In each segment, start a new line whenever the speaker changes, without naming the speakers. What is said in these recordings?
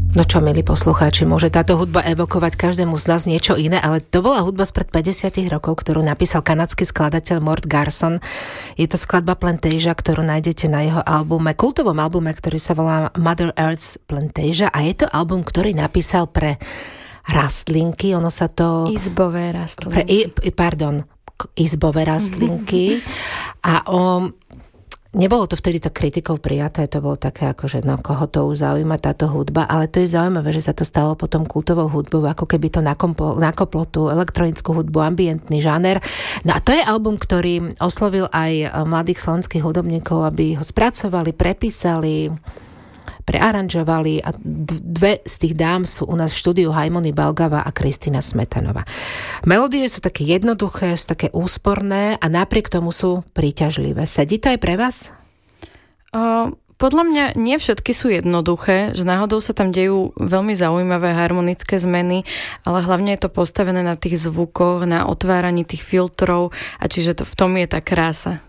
No čo, milí poslucháči, môže táto hudba evokovať každému z nás niečo iné, ale to bola hudba spred 50 rokov, ktorú napísal kanadský skladateľ Mort Garson. Je to skladba Plantasia, ktorú nájdete na jeho albume, kultovom albume, ktorý sa volá Mother Earth's Plantasia, a je to album, ktorý napísal pre rastlinky, ono sa to...
Izbové rastlinky.
Izbové rastlinky. A nebolo to vtedy to kritikou prijaté, to bolo také akože, no koho to už zaujíma táto hudba, ale to je zaujímavé, že sa to stalo potom kultovou hudbou, ako keby to nakoplo tú elektronickú hudbu, ambientný žáner. No a to je album, ktorý oslovil aj mladých slovenských hudobníkov, aby ho spracovali, prepísali, prearanžovali, a dve z tých dám sú u nás v štúdiu Hajmony Balgava a Kristina Smetanová. Melódie sú také jednoduché, sú také úsporné a napriek tomu sú príťažlivé. Sedí to aj pre vás?
Podľa mňa nie všetky sú jednoduché, že náhodou sa tam dejú veľmi zaujímavé harmonické zmeny, ale hlavne je to postavené na tých zvukoch, na otváraní tých filtrov, a čiže v tom je tá krása.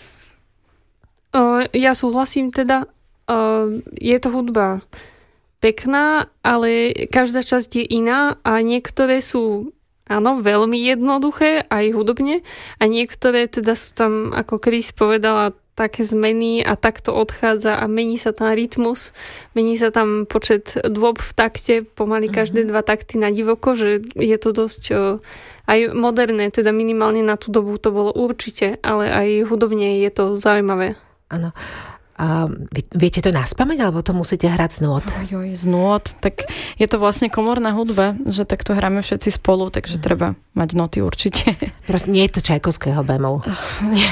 Ja súhlasím teda. Je to hudba pekná, ale každá časť je iná a niektoré sú, áno, veľmi jednoduché aj hudobne, a niektoré teda sú tam, ako Chris povedala, také zmeny a takto odchádza a mení sa tam rytmus, mení sa tam počet dôb v takte, pomaly každé 2 takty na divoko, že je to dosť aj moderné, teda minimálne na tú dobu to bolo určite, ale aj hudobne je to zaujímavé.
Áno. A viete to naspamäť, alebo to musíte hrať z nôt?
Z nôt, tak je to vlastne komorná hudba, že takto hráme všetci spolu, takže treba mať noty určite.
Proste nie je to Čajkovského bémol.
Nie.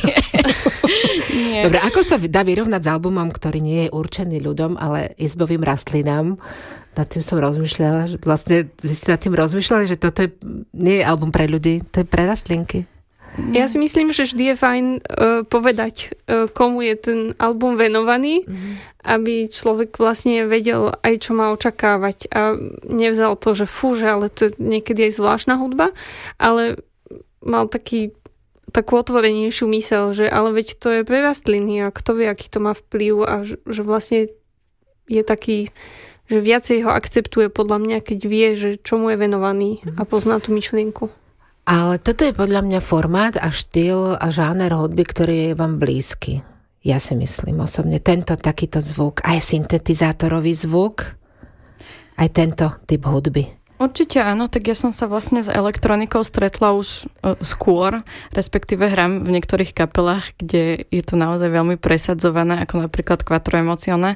Dobre, ako sa dá vyrovnať s albumom, ktorý nie je určený ľuďom, ale izbovým rastlinám? Nad tým som rozmýšľala, že vlastne vy ste nad tým rozmýšľali, že toto nie je album pre ľudí, to je pre rastlinky.
Ja si myslím, že vždy je fajn povedať, komu je ten album venovaný, aby človek vlastne vedel aj, čo má očakávať, a nevzal to, že ale to je niekedy aj zvláštna hudba, ale mal takú otvorenejšiu myseľ, že ale veď to je pre rastliny a kto vie, aký to má vplyv, a že vlastne je taký, že viacej ho akceptuje podľa mňa, keď vie, že čomu je venovaný a pozná tú myšlienku.
Ale toto je podľa mňa formát a štýl a žáner hudby, ktorý je vám blízky. Ja si myslím osobne. Tento takýto zvuk, aj syntetizátorový zvuk, aj tento typ hudby.
Určite áno, tak ja som sa vlastne s elektronikou stretla už skôr, respektíve hrám v niektorých kapelách, kde je to naozaj veľmi presadzované, ako napríklad Quattro Emozione,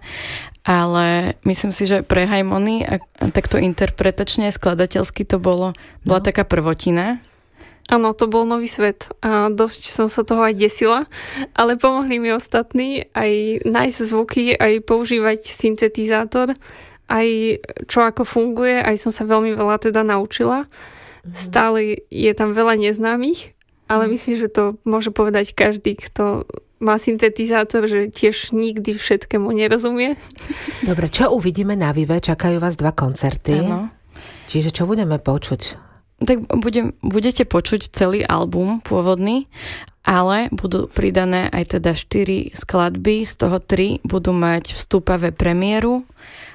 ale myslím si, že pre Hajmony a takto interpretačne, skladateľsky to bola taká prvotina.
Áno, to bol nový svet a dosť som sa toho aj desila, ale pomohli mi ostatní aj nájsť zvuky, aj používať syntetizátor, aj čo ako funguje, aj som sa veľmi veľa teda naučila. Stále je tam veľa neznámych, ale myslím, že to môže povedať každý, kto má syntetizátor, že tiež nikdy všetkému nerozumie.
Dobre, čo uvidíme na Vive? Čakajú vás 2 koncerty.
Áno.
Čiže čo budeme počuť?
Tak budete počuť celý album pôvodný, ale budú pridané aj teda 4 skladby, z toho 3 budú mať vstúpavé premiéru,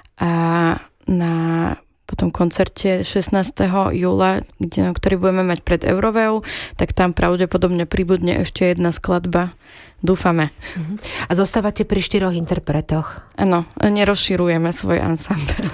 a na potom koncerte 16. júla, ktorý budeme mať pred Euroveou, tak tam pravdepodobne pribudne ešte 1 skladba. Dúfame.
A zostávate pri 4 interpretoch?
Áno, nerozširujeme svoj ansámbel.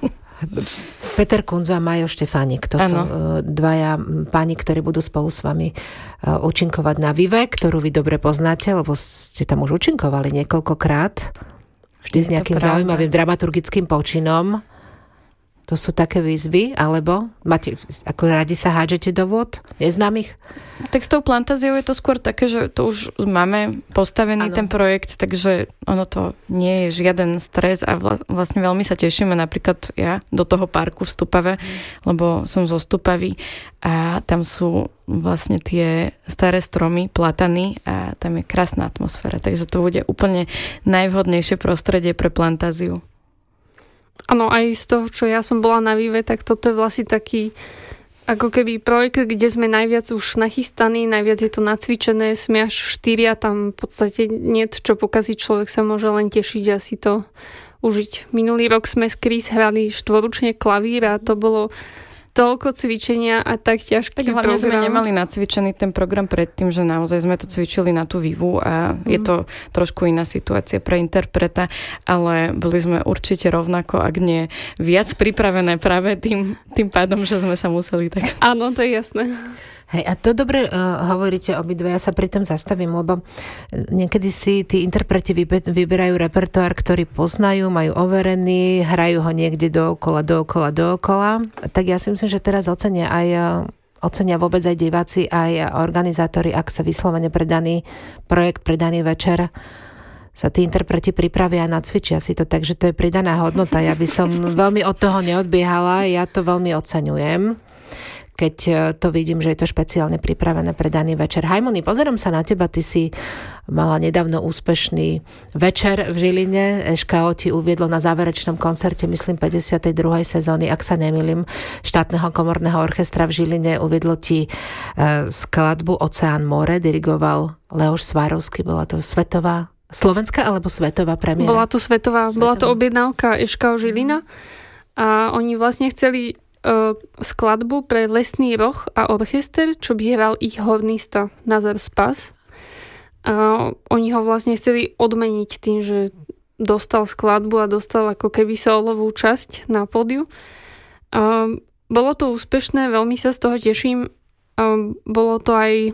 Peter Kunzo a Majo Štefánik, to sú 2 páni, ktorí budú spolu s vami účinkovať na Vive, ktorú vy dobre poznáte, lebo ste tam už účinkovali niekoľkokrát. Vždy s nejakým zaujímavým dramaturgickým počinom. To sú také výzvy, alebo máte, ako radi sa hádžete do vôd neznámych?
Tak s tou Plantáziou je to skôr také, že to už máme postavený ten projekt, takže ono to nie je žiaden stres a vlastne veľmi sa tešíme, napríklad ja do toho parku v Stupave, lebo som zo Stupavy a tam sú vlastne tie staré stromy, platany a tam je krásna atmosféra, takže to bude úplne najvhodnejšie prostredie pre Plantáziu.
Áno, aj z toho, čo ja som bola na Vive, tak toto je vlastne taký ako keby projekt, kde sme najviac už nachystaní, najviac je to nacvičené, sme až 4, tam v podstate nie čo pokaziť, človek sa môže len tešiť a si to užiť. Minulý rok sme s Chris hrali štvoručne klavír a to bolo toľko cvičenia a tak ťažký program.
Hlavne sme nemali nacvičený ten program predtým, že naozaj sme to cvičili na tú vývu a je to trošku iná situácia pre interpreta, ale boli sme určite rovnako, ak nie viac pripravené práve tým pádom, že sme sa museli tak...
Áno, to je jasné.
Hej, a to dobre hovoríte obidve, ja sa pri tom zastavím, lebo niekedy si tí interpreti vyberajú repertoár, ktorý poznajú, majú overený, hrajú ho niekde dookola. Tak ja si myslím, že teraz ocenia vôbec aj diváci, aj organizátori, ak sa vyslovene pre daný projekt, pre daný večer sa tí interpreti pripravia a nacvičia si to, takže to je pridaná hodnota. Ja by som veľmi od toho neodbiehala, ja to veľmi oceňujem, keď to vidím, že je to špeciálne pripravené pre daný večer. Hajmony, pozerám sa na teba, ty si mala nedávno úspešný večer v Žiline. SKO ti uviedlo na záverečnom koncerte, myslím, 52. sezóny, ak sa nemýlim, štátneho komorného orchestra v Žiline. Uviedlo ti skladbu Oceán more, dirigoval Leoš Svarovský. Bola to slovenská alebo svetová premiéra?
Bola to svetová. Bola to objednávka SKO Žilina a oni vlastne chceli skladbu pre Lesný roh a orchester, čo by hral ich hornista Nazar Spas. A oni ho vlastne chceli odmeniť tým, že dostal skladbu a dostal ako keby solovú časť na pódiu. Bolo to úspešné, veľmi sa z toho teším. Bolo to aj...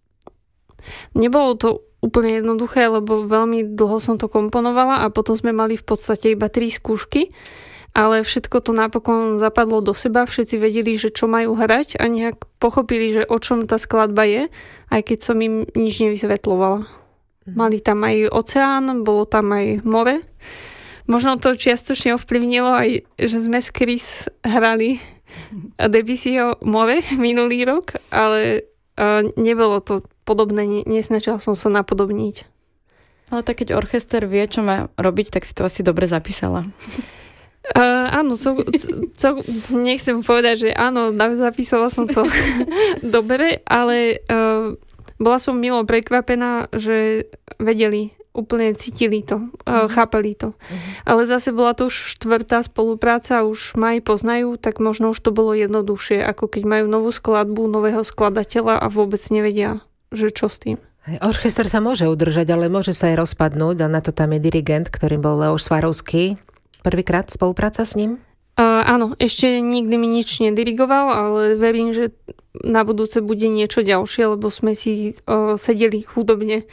Nebolo to úplne jednoduché, lebo veľmi dlho som to komponovala a potom sme mali v podstate iba 3 skúšky. Ale všetko to napokon zapadlo do seba, všetci vedeli, že čo majú hrať a nejak pochopili, že o čom tá skladba je, aj keď som im nič nevysvetľovala. Mali tam aj oceán, bolo tam aj more. Možno to čiastočne ovplyvnilo aj, že sme s Chris hrali Debussyho More minulý rok, ale nebolo to podobné, nesnačila som sa napodobniť.
Ale tak keď orchester vie, čo má robiť, tak si to asi dobre zapísala.
Áno, nechcem povedať, že áno, zapísala som to dobre, ale bola som milo prekvapená, že vedeli, úplne cítili to, chápali to. Ale zase bola to už 4. spolupráca, už ma aj poznajú, tak možno už to bolo jednoduchšie, ako keď majú novú skladbu, nového skladateľa a vôbec nevedia, že čo s tým.
Orchester sa môže udržať, ale môže sa aj rozpadnúť, a na to tam je dirigent, ktorým bol Leoš Svarovský. Prvýkrát spolupráca s ním?
Áno, ešte nikdy mi nič nedirigoval, ale verím, že na budúce bude niečo ďalšie, lebo sme si sedeli hudobne.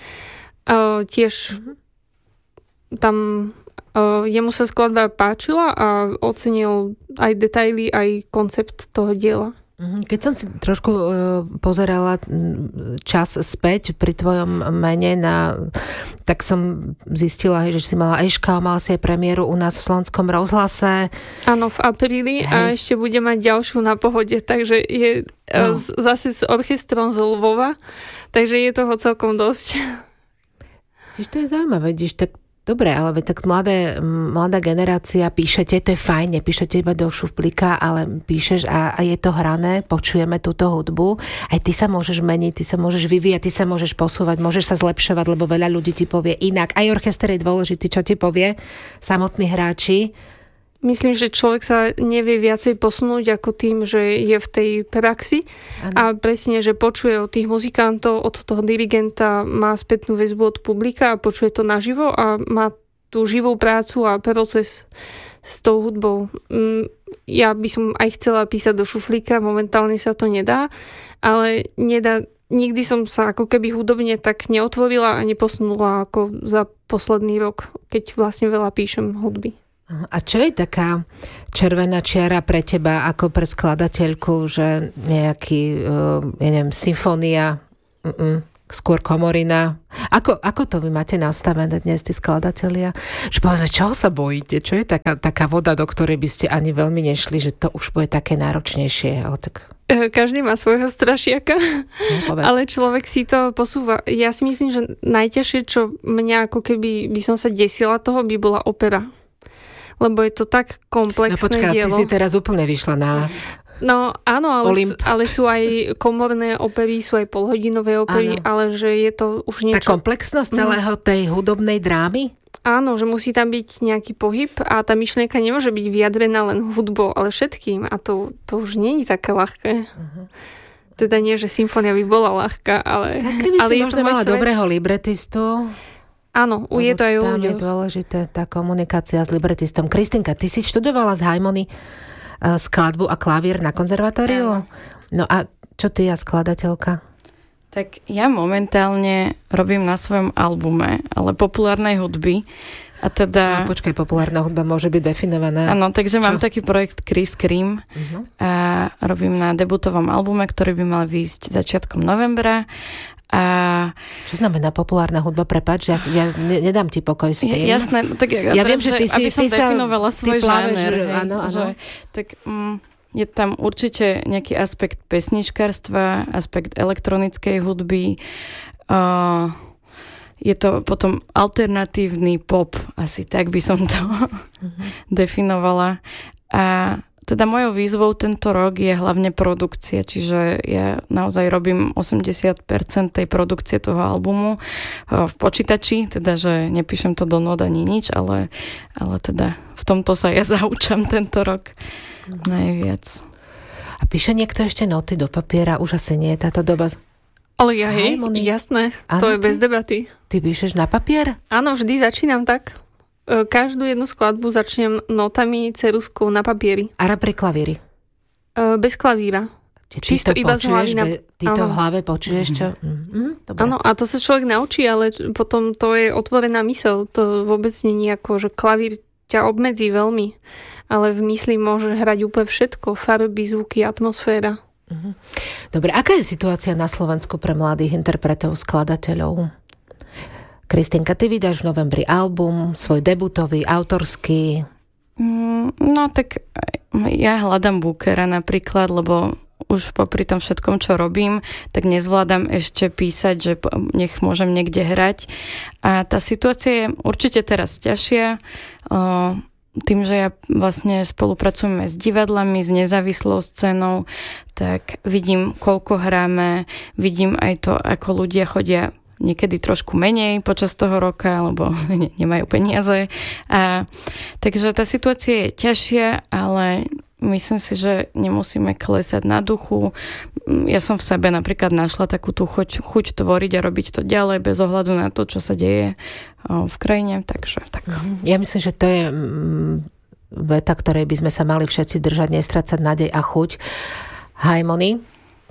Tiež tam jemu sa skladba páčila a ocenil aj detaily, aj koncept toho diela.
Keď som si trošku pozerala čas späť pri tvojom mene, tak som zistila, že si mala Eška, mala si aj premiéru u nás v Slovenskom rozhlase.
Áno, v apríli. Hej. A ešte bude mať ďalšiu na Pohode, takže je zase s orchestrom z Lvova, takže je toho celkom dosť.
To je zaujímavé, tak dobre, ale tak mladá generácia, píšete, to je fajn, nepíšete iba do šuflíka, ale píšeš a je to hrané, počujeme túto hudbu. Aj ty sa môžeš meniť, ty sa môžeš vyvíjať, ty sa môžeš posúvať, môžeš sa zlepšovať, lebo veľa ľudí ti povie inak. Aj orchester je dôležitý, čo ti povie samotní hráči.
Myslím, že človek sa nevie viacej posunúť ako tým, že je v tej praxi. Ano. A presne, že počuje od tých muzikantov, od toho dirigenta, má spätnú väzbu od publika a počuje to naživo a má tú živú prácu a proces s tou hudbou. Ja by som aj chcela písať do šuflíka, momentálne sa to nedá, ale nikdy som sa ako keby hudobne tak neotvorila a neposunula ako za posledný rok, keď vlastne veľa píšem hudby.
A čo je taká červená čiara pre teba ako pre skladateľku, že nejaký, symfónia, skôr komorina? Ako to vy máte nastavené dnes, tí skladatelia? Že povedzme, čoho sa bojíte? Čo je taká voda, do ktorej by ste ani veľmi nešli, že to už bude také náročnejšie? Ale tak...
Každý má svojho strašiaka, ale človek si to posúva. Ja si myslím, že najťažšie, čo mňa ako keby by som sa desila toho, by bola opera. Lebo je to tak komplexné dielo.
Ty si teraz úplne vyšla na...
No áno, ale sú aj komorné opery, sú aj polhodinové opery, ale že je to už niečo...
Tá komplexnosť celého tej hudobnej drámy?
Áno, že musí tam byť nejaký pohyb a tá myšlienka nemôže byť vyjadrená len hudbou, ale všetkým. A to už nie je také ľahké. Teda nie, že symfónia by bola ľahká, ale...
Tak keby si možno mala dobrého libretistu.
Áno, je to aj u ľuďoch.
Tam je dôležité tá komunikácia s libretistom. Kristinka, ty si študovala z Harmony skladbu a klavír na konzervatóriu? No a čo ty a skladateľka?
Tak ja momentálne robím na svojom albume, ale populárnej hudby. A teda...
No, počkaj, populárna hudba môže byť definovaná.
Áno, takže mám taký projekt Chris Cream a robím na debutovom albume, ktorý by mal výjsť začiatkom novembra. A...
Čo znamená populárna hudba? Prepáč, ja nedám ti pokoj s tým.
Jasné, tak ja viem, že ty si... Aby som definovala svoj žáner.
Áno.
Tak... Je tam určite nejaký aspekt pesničkárstva, aspekt elektronickej hudby. Je to potom alternatívny pop, asi tak by som to definovala. A teda mojou výzvou tento rok je hlavne produkcia, čiže ja naozaj robím 80% tej produkcie toho albumu v počítači, teda že nepíšem to do nód ani nič, ale teda v tomto sa ja zaučam tento rok. Najviac.
A píše niekto ešte noty do papiera? Už asi nie je táto doba.
Ale ja, jasné. Ano, to je bez debaty.
Ty píšeš na papier?
Áno, vždy začínam tak. Každú jednu skladbu začnem notami, ceruzkou na papieri.
A pri klavíri?
Bez klavíra.
Čisto iba z hlavy. Ty to v hlave počuješ, čo?
Áno, a to sa človek naučí, ale potom to je otvorená myseľ. To vôbec nie je ako, že klavír ťa obmedzí veľmi. Ale v mysli môže hrať úplne všetko. Farby, zvuky, atmosféra.
Dobre, aká je situácia na Slovensku pre mladých interpretov, skladateľov? Kristinka, ty vydáš v novembri album, svoj debutový, autorský.
No tak ja hľadám bookera napríklad, lebo už popri tom všetkom, čo robím, tak nezvládam ešte písať, že nech môžem niekde hrať. A tá situácia je určite teraz ťažšia. Tým, že ja vlastne spolupracujem s divadlami, s nezávislou scénou, tak vidím, koľko hráme, vidím aj to, ako ľudia chodia niekedy trošku menej počas toho roka, lebo nemajú peniaze. Takže tá situácia je ťažšia, ale myslím si, že nemusíme klesať na duchu. Ja som v sebe napríklad našla takú tú chuť tvoriť a robiť to ďalej bez ohľadu na to, čo sa deje v krajine. Takže tak.
Ja myslím, že to je veta, ktorej by sme sa mali všetci držať, nestrácať nádej a chuť. Harmony?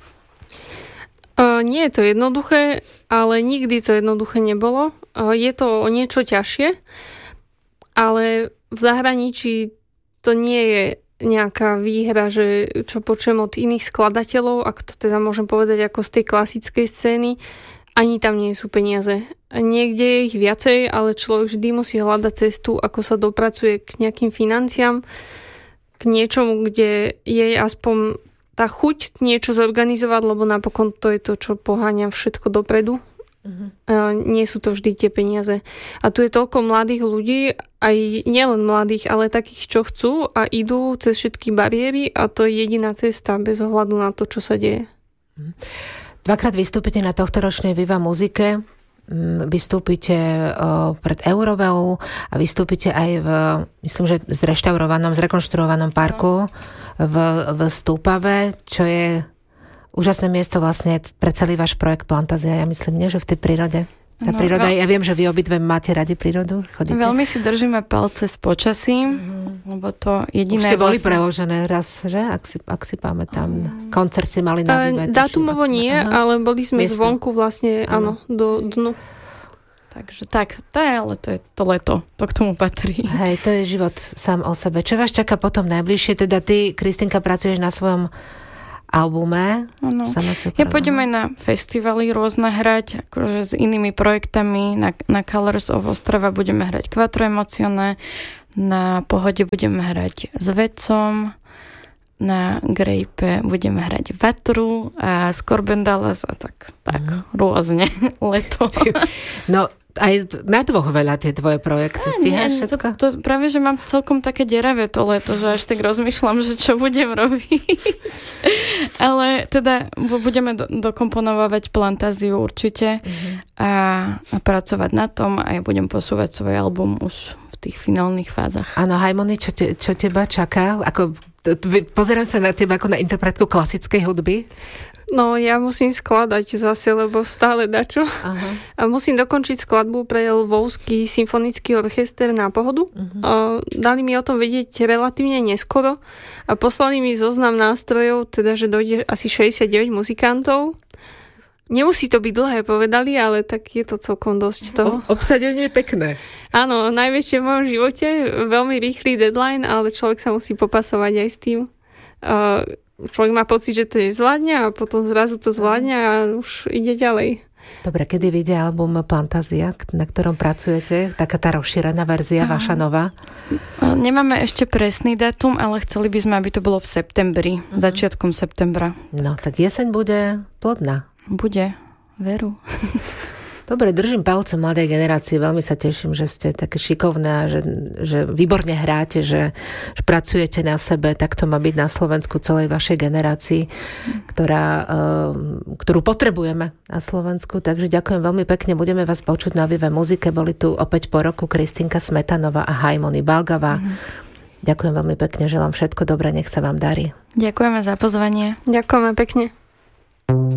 Nie je to jednoduché, ale nikdy to jednoduché nebolo. Je to o niečo ťažšie, ale v zahraničí to nie je nejaká výhra, že čo počujem od iných skladateľov, ak to teda môžem povedať ako z tej klasickej scény, ani tam nie sú peniaze. Niekde je ich viacej, ale človek vždy musí hľadať cestu, ako sa dopracuje k nejakým financiám, k niečomu, kde je aspoň tá chuť niečo zorganizovať, lebo napokon to je to, čo poháňa všetko dopredu. Nie sú to vždy tie peniaze. A tu je toľko mladých ľudí, aj nielen mladých, ale takých, čo chcú a idú cez všetky bariéry a to je jediná cesta bez ohľadu na to, čo sa deje.
Dvakrát vystúpite na tohtoročnej Viva Muzike. Vystúpite pred Eurovou a vystúpite aj v, myslím, že zrekonštruovanom parku v Stúpave, čo je úžasné miesto vlastne pre celý váš projekt Plantázia. Ja myslím, nie, že v tej prírode. Tá príroda, ja viem, že vy obidve máte radi prírodu. Chodíte?
Veľmi si držíme palce s počasím, lebo to jediné...
Už ste boli preložené raz, že? Ak si pamätám. Koncert ste mali na Vive.
Dátumovo nie, ale boli sme zvonku vlastne, áno, do dnu.
Takže tak, ale to je to leto, to k tomu patrí.
Hej, to je život sám o sebe. Čo vás čaká potom najbližšie? Teda ty, Kristinka, pracuješ na svojom albume.
Ano. Ja pôjdem aj na festivaly rôzne hrať, akože s inými projektami. Na Colors of Ostrava budeme hrať Quattro Emozione, na Pohode budeme hrať s Vecom, na Grape budeme hrať Vatru a Scorbendalas a tak rôzne leto.
No, aj na dvoch veľa tie tvoje projekty. Stíhaš všetko?
To práve, že mám celkom také deravé to leto, že až tak rozmýšľam, že čo budem robiť. Ale teda budeme dokomponovať Plantáziu určite a pracovať na tom a ja budem posúvať svoj album už v tých finálnych fázach.
Áno, Hajmony, čo teba čaká? Pozerám sa na teba ako na interpretku klasickej hudby.
No, ja musím skladať zase, lebo stále dačo. Aha. A musím dokončiť skladbu pre Lvovský symfonický orchester na Pohodu. Dali mi o tom vedieť relatívne neskoro a poslali mi zoznam nástrojov, teda, že dojde asi 69 muzikantov. Nemusí to byť dlhé, povedali, ale tak je to celkom dosť toho.
Obsadenie je pekné.
Áno, najväčšie v mojom živote, veľmi rýchly deadline, ale človek sa musí popasovať aj s tým. Človek má pocit, že to nezvládne a potom zrazu to zvládne a už ide ďalej.
Dobre, kedy vyjde album Plantázia, na ktorom pracujete? Taká tá rozšírená verzia, vaša nová?
Nemáme ešte presný dátum, ale chceli by sme, aby to bolo v septembri, začiatkom septembra.
No, tak jeseň bude plodná.
Bude, veru.
Dobre, držím palce mladej generácii. Veľmi sa teším, že ste také šikovné a že výborne hráte, že pracujete na sebe. Tak to má byť na Slovensku celej vašej generácii, ktorú potrebujeme na Slovensku. Takže ďakujem veľmi pekne. Budeme vás počuť na Vive muzike. Boli tu opäť po roku Kristýnka Smetanová a Hajmony Balgavá. Ďakujem veľmi pekne. Želám všetko dobré. Nech sa vám darí.
Ďakujeme za pozvanie.
Ďakujeme pekne.